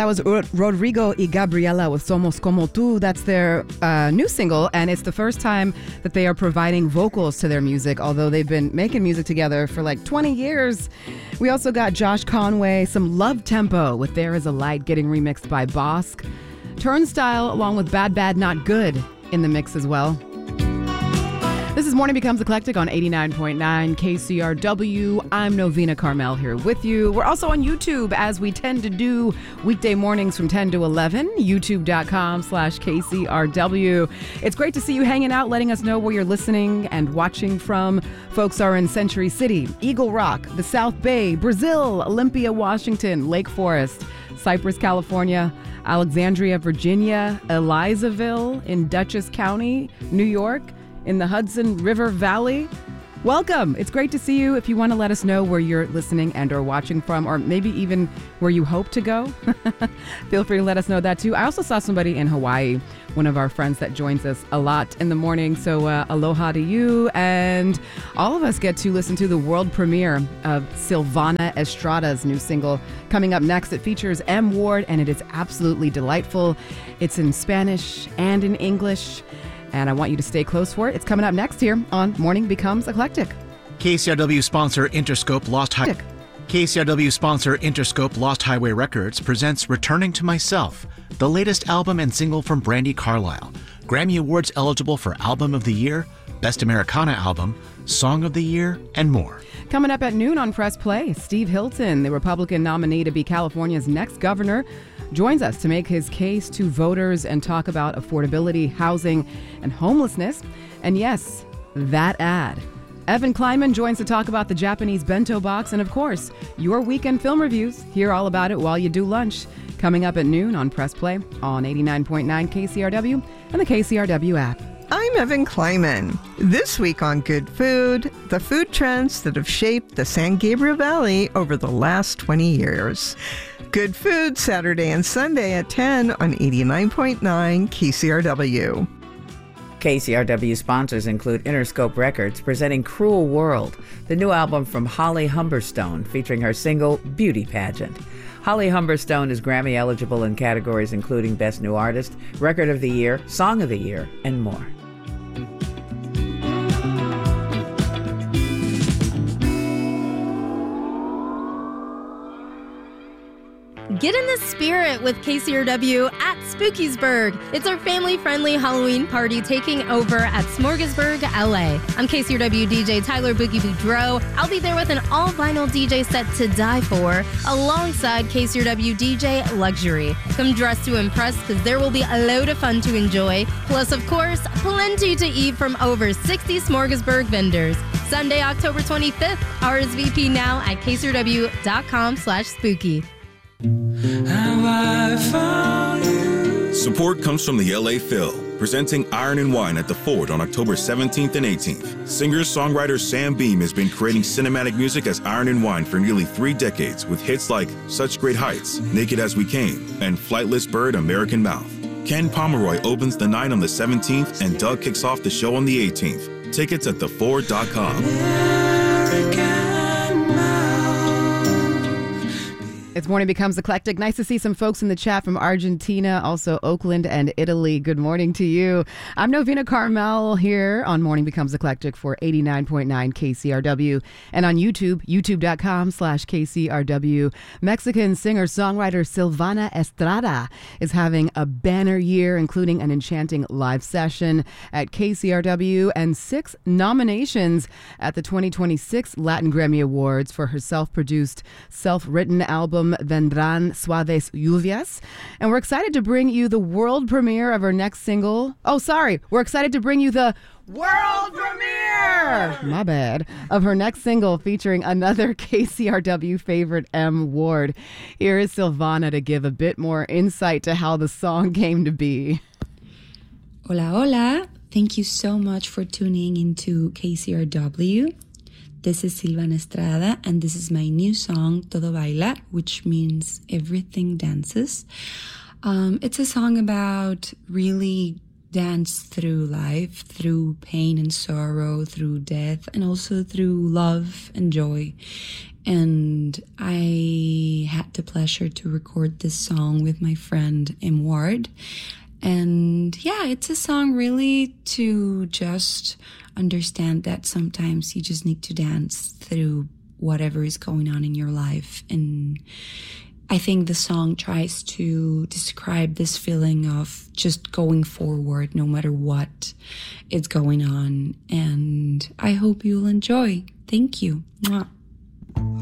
That was Rodrigo y Gabriela with Somos Como Tú. That's their new single, and it's the first time that they are providing vocals to their music, although they've been making music together for like 20 years. We also got Josh Conway, some Love Tempo with There Is a Light getting remixed by Bosk. Turnstile along with Bad Bad Not Good in the mix as well. This is Morning Becomes Eclectic on 89.9 KCRW. I'm Novena Carmel here with you. We're also on YouTube, as we tend to do weekday mornings from 10 to 11, youtube.com/KCRW. It's great to see you hanging out, letting us know where you're listening and watching from. Folks are in Century City, Eagle Rock, the South Bay, Brazil, Olympia, Washington, Lake Forest, Cypress, California, Alexandria, Virginia, Elizaville in Dutchess County, New York, in the Hudson River Valley. Welcome. It's great to see you. If you want to let us know where you're listening and or watching from, or maybe even where you hope to go, feel free to let us know that too. I also saw somebody in Hawaii, one of our friends that joins us a lot in the morning. So aloha to you. And all of us get to listen to the world premiere of Silvana Estrada's new single coming up next. It features M. Ward, and it is absolutely delightful. It's in Spanish and in English, and I want you to stay close for it. It's coming up next here on Morning Becomes Eclectic. KCRW sponsor Interscope Lost Highway Records presents Returning to Myself, the latest album and single from Brandi Carlile. Grammy Awards eligible for Album of the Year, Best Americana Album, Song of the Year, and more. Coming up at noon on Press Play, Steve Hilton, the Republican nominee to be California's next governor, joins us to make his case to voters and talk about affordability, housing, and homelessness. And yes, that ad. Evan Kleinman joins to talk about the Japanese bento box and, of course, your weekend film reviews. Hear all about it while you do lunch. Coming up at noon on Press Play on 89.9 KCRW and the KCRW app. I'm Evan Kleiman. This week on Good Food, the food trends that have shaped the San Gabriel Valley over the last 20 years. Good Food, Saturday and Sunday at 10 on 89.9 KCRW. KCRW sponsors include Interscope Records presenting Cruel World, the new album from Holly Humberstone featuring her single Beauty Pageant. Holly Humberstone is Grammy eligible in categories including Best New Artist, Record of the Year, Song of the Year, and more. Get in the spirit with KCRW at Spookiesburg. It's our family-friendly Halloween party taking over at Smorgasburg, LA. I'm KCRW DJ Tyler Boogie Boudreaux. I'll be there with an all-vinyl DJ set to die for, alongside KCRW DJ Luxury. Come dressed to impress, because there will be a load of fun to enjoy. Plus, of course, plenty to eat from over 60 Smorgasburg vendors. Sunday, October 25th. RSVP now at kcrw.com/spooky. Support comes from the LA Phil, presenting Iron and Wine at the Ford on October 17th and 18th. Singer-songwriter Sam Beam has been creating cinematic music as Iron and Wine for nearly 3 decades, with hits like Such Great Heights, Naked as We Came, and Flightless Bird, American Mouth. Ken Pomeroy opens the night on the 17th, and Doug kicks off the show on the 18th. Tickets at theford.com. It's Morning Becomes Eclectic. Nice to see some folks in the chat from Argentina, also Oakland and Italy. Good morning to you. I'm Novena Carmel here on Morning Becomes Eclectic for 89.9 KCRW and on YouTube, youtube.com/KCRW. Mexican singer-songwriter Silvana Estrada is having a banner year, including an enchanting live session at KCRW and 6 nominations at the 2026 Latin Grammy Awards for her self-produced, self-written album Vendrán Suaves Lluvias. And we're excited to bring you the world premiere of her next single. We're excited to bring you the world premiere, my bad, of her next single featuring another KCRW favorite, M. Ward. Here is Silvana to give a bit more insight to how the song came to be. Hola, hola. Thank you so much for tuning into KCRW. This is Silvana Estrada, and this is my new song, Todo Baila, which means everything dances. It's a song about really dance through life, through pain and sorrow, through death, and also through love and joy. And I had the pleasure to record this song with my friend M. Ward. And yeah, it's a song really to just understand that sometimes you just need to dance through whatever is going on in your life. And I think the song tries to describe this feeling of just going forward no matter what is going on. And I hope you'll enjoy. Thank you. Mwah.